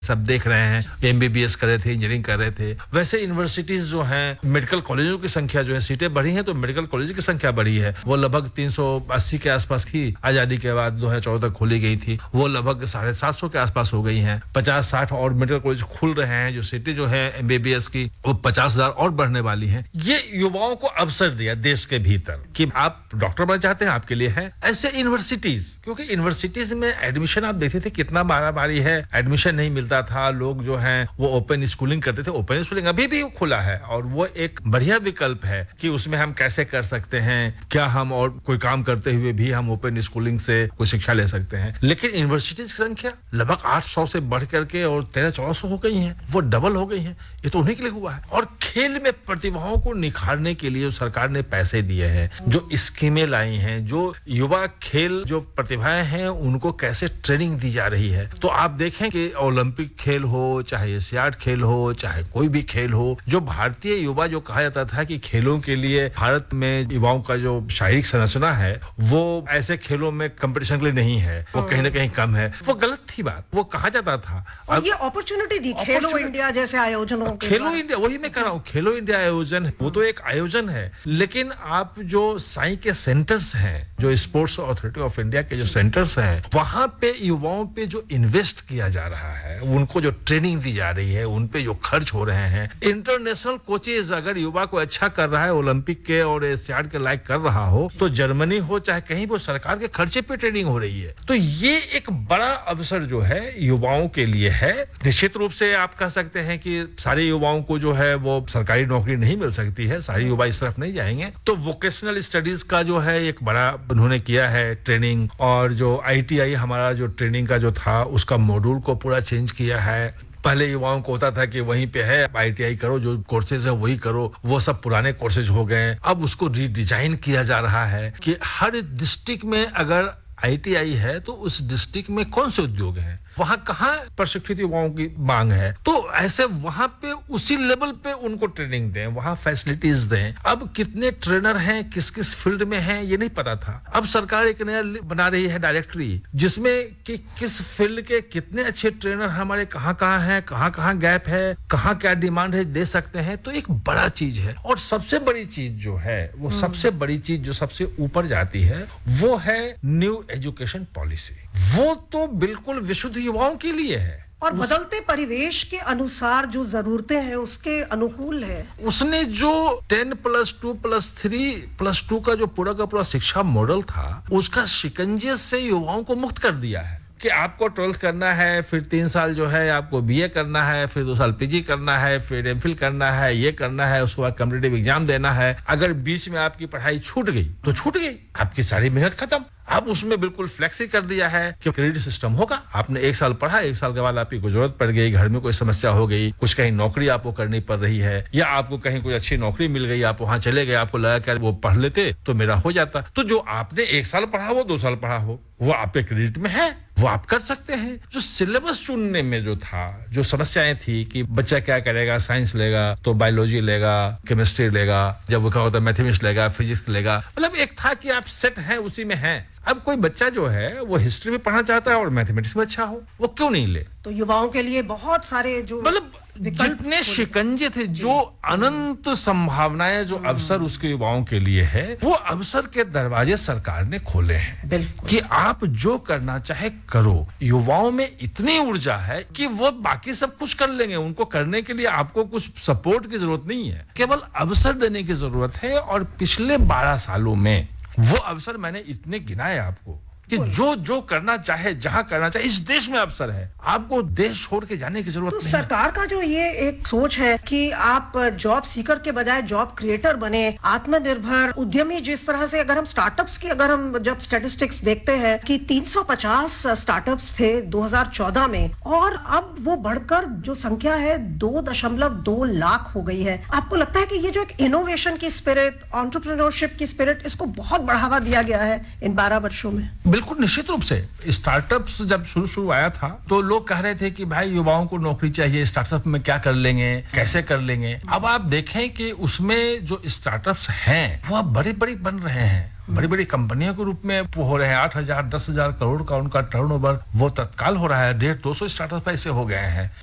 सब देख रहे हैं, एमबीबीएस कर रहे थे, इंजीनियरिंग कर रहे थे। वैसे यूनिवर्सिटीज जो हैं, मेडिकल कॉलेजों की संख्या जो है, सीटें बढ़ी हैं तो मेडिकल कॉलेज की संख्या बढ़ी है। वो लगभग 380 के आसपास की आजादी के बाद 2014 तक खोली गई थी, वो लगभग 750 के आसपास हो गई हैं। 50-60 और मेडिकल कॉलेज खुल रहे हैं। जो सीटें जो है एमबीबीएस की वो 50,000 और बढ़ने वाली हैं। ये युवाओं को अवसर दिया देश के भीतर कि आप डॉक्टर बनना चाहते हैं, आपके लिए है। ऐसे यूनिवर्सिटीज, क्योंकि यूनिवर्सिटीज में एडमिशन आप देखते थे कितना मारामारी है, एडमिशन नहीं मिलता था। लोग जो हैं वो ओपन स्कूलिंग करते थे। ओपन स्कूलिंग अभी भी खुला है और वो एक बढ़िया विकल्प है कि उसमें हम कैसे कर सकते हैं, क्या हम और कोई काम करते हुए भी हम ओपन स्कूलिंग से कोई शिक्षा ले सकते हैं। लेकिन यूनिवर्सिटीज की संख्या लगभग 800 से बढ़ करके और 1300-1400 हो गई है, वो डबल हो गई है। ये तो उन्हीं के लिए हुआ है। और खेल में प्रतिभाओं को निखारने के लिए सरकार ने पैसे दिए हैं, जो स्कीमें लाई हैं, जो युवा खेल जो प्रतिभाएं हैं उनको कैसे ट्रेनिंग दी जा रही है। तो आप देखें कि ओलंपिक खेल हो, चाहे एशियाड खेल हो, चाहे कोई भी खेल हो, जो भारतीय युवा, जो कहा जाता था कि खेलों के लिए भारत में युवाओं का जो शारीरिक संरचना है वो ऐसे खेलों में कंपटीशन के लिए नहीं है, वो कहीं ना कहीं कम है, वो गलत थी बात, वो कहा जाता था। और ये अपॉर्चुनिटी दी खेलो इंडिया जैसे आयोजनों के, खेलो इंडिया, वही मैं कह रहा हूँ, खेलो इंडिया आयोजन वो तो एक आयोजन है। लेकिन आप जो साई के सेंटर्स हैं, जो स्पोर्ट्स अथॉरिटी ऑफ इंडिया के जो सेंटर्स हैं, वहां पे युवाओं पे जो इन्वेस्ट किया जा रहा है, उनको जो ट्रेनिंग दी जा रही है, उन पे जो खर्च हो रहे हैं, इंटरनेशनल कोचेज अगर युवा को अच्छा कर रहा है, ओलंपिक के और एशियाड के लायक कर रहा हो, तो जर्मनी हो चाहे कहीं, वो सरकार के खर्चे पे ट्रेनिंग हो रही है। तो ये एक बड़ा अवसर जो है युवाओं के लिए है। निश्चित रूप से आप कह सकते हैं कि सारे युवाओं को जो है वो सरकारी नौकरी नहीं मिल सकती है, सारे युवा इस तरफ नहीं जाएंगे। तो वोकेशनल स्टडीज का जो है एक बड़ा उन्होंने किया है ट्रेनिंग, और जो आईटीआई हमारा जो ट्रेनिंग का जो था उसका मॉड्यूल को पूरा चेंज किया है। पहले युवाओं को होता था कि वहीं पे है, आईटीआई करो, जो कोर्सेज है वही करो, वो सब पुराने कोर्सेज हो गए। अब उसको रीडिजाइन किया जा रहा है कि हर डिस्ट्रिक्ट में अगर आईटीआई है तो उस डिस्ट्रिक्ट में कौन से उद्योग हैं, वहां कहां प्रशिक्षित युवाओं की मांग है, तो ऐसे वहां पे उसी लेवल पे उनको ट्रेनिंग दें, वहां फैसिलिटीज दें। अब कितने ट्रेनर हैं, किस किस फील्ड में हैं, ये नहीं पता था। अब सरकार एक नया बना रही है डायरेक्टरी, जिसमें कि किस फील्ड के कितने अच्छे ट्रेनर हमारे कहां हैं, कहां गैप है, कहां क्या डिमांड है, दे सकते हैं। तो एक बड़ा चीज है। और सबसे बड़ी चीज जो है, वो सबसे बड़ी चीज जो सबसे ऊपर जाती है, वो है न्यू एजुकेशन पॉलिसी। वो तो बिल्कुल विशुद्ध युवाओं के लिए है और बदलते परिवेश के अनुसार जो जरूरतें हैं उसके अनुकूल है। उसने जो 10+2+3+2 का जो पूरा का पूरा शिक्षा मॉडल था, उसका शिकंजे से युवाओं को मुक्त कर दिया है कि आपको 12th करना है, फिर 3 साल जो है आपको बीए करना है, फिर 2 साल पीजी करना है, फिर एमफिल करना है, ये करना है, उसके बाद कॉम्पिटिटिव एग्जाम देना है। अगर बीच में आपकी पढ़ाई छूट गई तो छूट गई, आपकी सारी मेहनत खत्म। अब उसमें बिल्कुल फ्लेक्सी कर दिया है कि क्रेडिट सिस्टम होगा। आपने 1 साल पढ़ा, 1 साल के बाद आपकी कोई जरूरत पड़ गई, घर में कोई समस्या हो गई, कुछ कहीं नौकरी आपको करनी पड़ रही है, या आपको कहीं कोई अच्छी नौकरी मिल गई, आप वहां चले गए, आपको लगा कि वो पढ़ लेते तो मेरा हो जाता। तो जो आपने 1 साल पढ़ा हो, 2 साल पढ़ा हो, वो आपके क्रेडिट में है, वो आप कर सकते हैं। जो सिलेबस चुनने में जो था, जो समस्याएं थी कि बच्चा क्या करेगा, साइंस लेगा तो बायोलॉजी लेगा, केमिस्ट्री लेगा, जब वो क्या होता है मैथमेटिक्स लेगा, फिजिक्स लेगा, मतलब एक था कि आप सेट हैं, उसी में हैं। अब कोई बच्चा जो है वो हिस्ट्री में पढ़ना चाहता है और मैथमेटिक्स में अच्छा हो, वो क्यों नहीं ले? तो युवाओं के लिए बहुत सारे जो मतलब जितने शिकंजे थे, जो अनंत संभावनाएं, जो अवसर उसके युवाओं के लिए है, वो अवसर के दरवाजे सरकार ने खोले हैं। बिल्कुल कि आप जो करना चाहे करो। युवाओं में इतनी ऊर्जा है कि वो बाकी सब कुछ कर लेंगे। उनको करने के लिए आपको कुछ सपोर्ट की जरूरत नहीं है, केवल अवसर देने की जरूरत है। और पिछले 12 सालों में वो अवसर मैंने इतने गिनाए आपको कि जो करना चाहे, जहां करना चाहे, इस देश में अवसर है। आपको देश छोड़ के जाने की जरूरत तो नहीं। सरकार का जो ये एक सोच है कि आप जॉब सीकर के बजाय जॉब क्रिएटर बने, आत्मनिर्भर उद्यमी, जिस तरह से अगर हम स्टार्टअप्स की अगर हम जब स्टैटिस्टिक्स देखते हैं कि 350 स्टार्टअप्स थे 2014 में, और अब वो बढ़कर जो संख्या है 2.2 लाख हो गई है। आपको लगता है कि ये जो एक इनोवेशन की स्पिरिट, एंटरप्रेन्योरशिप की स्पिरिट, इसको बहुत बढ़ावा दिया गया है इन 12 वर्षों में? बिल्कुल निश्चित रूप से स्टार्टअप्स जब शुरू आया था तो लोग कह रहे थे कि भाई युवाओं को नौकरी चाहिए, स्टार्टअप में क्या कर लेंगे, कैसे कर लेंगे। अब आप देखें कि उसमें जो स्टार्टअप्स हैं वह बड़े बड़े बन रहे हैं, बड़ी बड़ी कंपनियों के रूप में हो रहे हैं। 8,000 10,000 करोड़ का उनका टर्नओवर वो तत्काल हो रहा है। 150-200 स्टार्टअप ऐसे हो गए हैं।